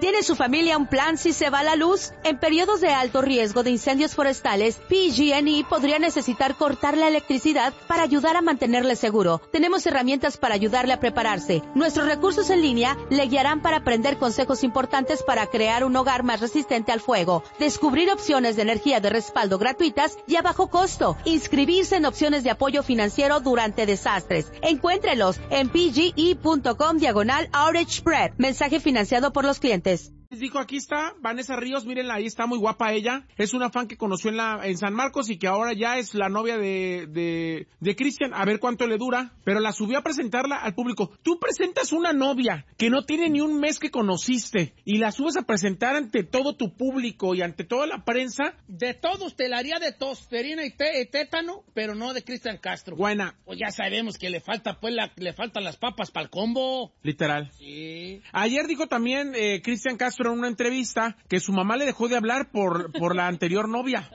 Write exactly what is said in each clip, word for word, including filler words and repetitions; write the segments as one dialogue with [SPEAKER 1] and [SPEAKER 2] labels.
[SPEAKER 1] ¿Tiene su familia un plan si se va la luz? En periodos de alto riesgo de incendios forestales, P G and E podría necesitar cortar la electricidad para ayudar a mantenerle seguro. Tenemos herramientas para ayudarle a prepararse. Nuestros recursos en línea le guiarán para aprender consejos importantes para crear un hogar más resistente al fuego, descubrir opciones de energía de respaldo gratuitas y a bajo costo, inscribirse en opciones de apoyo financiero durante desastres. Encuéntrelos en pge.com diagonal outage spread. Mensaje financiado por los clientes.
[SPEAKER 2] Dijo, aquí está Vanessa Ríos, mírenla, ahí está muy guapa ella. Es una fan que conoció en la en San Marcos y que ahora ya es la novia de de de Cristian. A ver cuánto le dura, pero la subió a presentarla al público. Tú presentas una novia que no tiene ni un mes que conociste y la subes a presentar ante todo tu público y ante toda la prensa.
[SPEAKER 3] De todos te la haría de tosferina y, té, y tétano, pero no de Cristian Castro.
[SPEAKER 2] Buena.
[SPEAKER 3] Pues ya sabemos que le falta, pues, la, le faltan las papas para el combo.
[SPEAKER 2] Literal.
[SPEAKER 3] Sí.
[SPEAKER 2] Ayer dijo también eh, Cristian Castro en una entrevista que su mamá le dejó de hablar por por la anterior novia.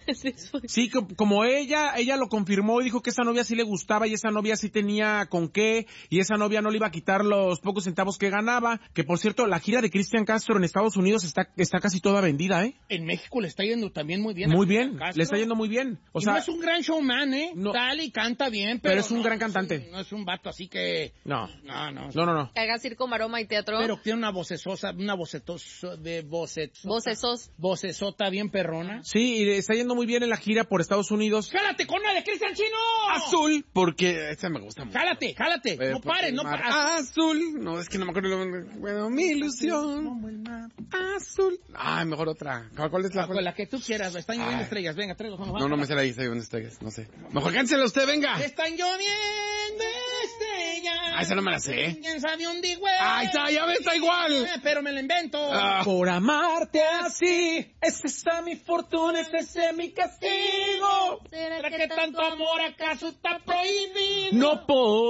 [SPEAKER 2] Sí, como ella ella lo confirmó y dijo que esa novia sí le gustaba y esa novia sí tenía con qué y esa novia no le iba a quitar los pocos centavos que ganaba. Que por cierto, la gira de Cristian Castro en Estados Unidos está está casi toda vendida, ¿eh?
[SPEAKER 3] En México le está yendo también muy bien.
[SPEAKER 2] Muy bien, le está yendo muy bien. O
[SPEAKER 3] y
[SPEAKER 2] sea,
[SPEAKER 3] no es un gran showman, ¿eh?
[SPEAKER 2] No,
[SPEAKER 3] tal y canta bien, pero,
[SPEAKER 2] pero es un
[SPEAKER 3] no,
[SPEAKER 2] gran cantante.
[SPEAKER 3] No es, un, no es un vato así que...
[SPEAKER 2] No.
[SPEAKER 3] No, no.
[SPEAKER 2] No, no, no.
[SPEAKER 4] Que haga circo, maroma y teatro.
[SPEAKER 3] Pero tiene una vocesosa, una vocetos de voces.
[SPEAKER 4] Vocesos.
[SPEAKER 3] Vocesota bien perrona.
[SPEAKER 2] Sí, y está yendo muy bien en la gira por Estados Unidos.
[SPEAKER 3] ¡Jálate con la de Cristian Chino!
[SPEAKER 5] Azul, porque esta me gusta mucho.
[SPEAKER 3] ¡Jálate, jálate!
[SPEAKER 5] Eh,
[SPEAKER 3] no pares, no pares.
[SPEAKER 5] Azul, no, es que no me acuerdo. Bueno, mi ilusión. Azul. Ay, mejor otra. ¿Cuál es la?
[SPEAKER 3] La, la que tú quieras, están lloviendo estrellas, venga, traigo.
[SPEAKER 5] No, no me sé la está lloviendo estrellas, no sé. Mejor cánsela usted, venga.
[SPEAKER 3] Están lloviendo estrellas.
[SPEAKER 5] Ah, esa no me la sé.
[SPEAKER 3] ¿Quién sabe dónde, güey?
[SPEAKER 5] Ah, está, ya ves, está igual.
[SPEAKER 3] Pero me la invento.
[SPEAKER 5] Ah.
[SPEAKER 2] Por amarte así, es esa mi fortuna, es ese mi castigo.
[SPEAKER 3] ¿Será, ¿Será que, que tanto amor acaso está prohibido?
[SPEAKER 2] No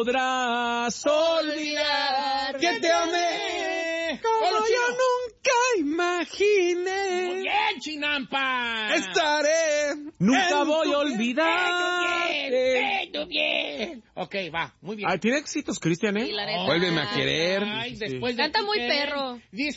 [SPEAKER 2] podrás olvidar
[SPEAKER 3] que te amé
[SPEAKER 5] como yo nunca imaginé.
[SPEAKER 3] Muy bien, Chinampa.
[SPEAKER 5] Estaré.
[SPEAKER 2] Nunca voy a olvidar.
[SPEAKER 3] Bien, bien, bien. Ok, va, muy bien.
[SPEAKER 2] Ay, tiene éxitos, Cristian, ¿eh?
[SPEAKER 4] Sí, la neta.
[SPEAKER 5] Vuélveme a querer.
[SPEAKER 3] Ay, después
[SPEAKER 4] sí.
[SPEAKER 3] de
[SPEAKER 4] Canta muy
[SPEAKER 3] querer,
[SPEAKER 4] perro.
[SPEAKER 3] Dice